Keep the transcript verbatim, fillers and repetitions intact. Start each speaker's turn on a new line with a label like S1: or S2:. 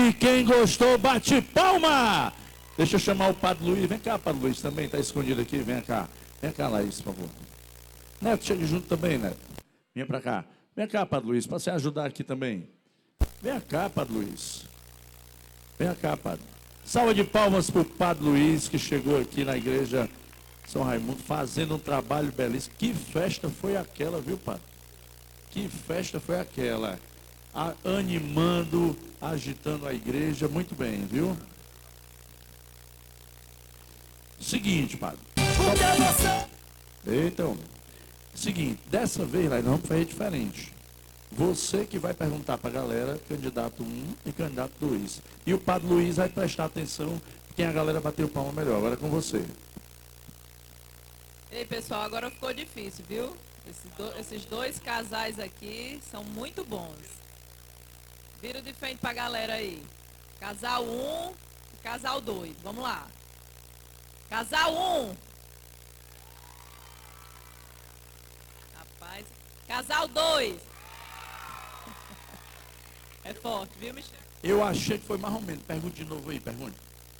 S1: E quem gostou, bate palma! Deixa eu chamar o Padre Luiz. Vem cá, Padre Luiz, também está escondido aqui. Vem cá. Vem cá, Laís, por favor. Neto, chega junto também, Neto. Vem para cá. Vem cá, Padre Luiz, para você ajudar aqui também. Vem cá, Padre Luiz. Vem cá, Padre. Salva de palmas para o Padre Luiz, que chegou aqui na igreja São Raimundo, fazendo um trabalho belíssimo. Que festa foi aquela, viu, Padre? Que festa foi aquela? A, animando, agitando a igreja, muito bem, viu? Seguinte, Padre. Então, seguinte, dessa vez lá nós vamos fazer diferente. Você que vai perguntar para a galera, candidato um e candidato dois. E o Padre Luiz vai prestar atenção quem a galera bateu palma melhor. Agora é com você.
S2: Ei, pessoal, agora ficou difícil, viu? Esses, do, esses dois casais aqui são muito bons. Vira de frente para a galera aí. Casal um e casal dois. Vamos lá. Casal um. Rapaz. Casal dois. É forte, viu, Michel?
S1: Eu achei que foi mais ou menos. Pergunte de novo aí, pergunte.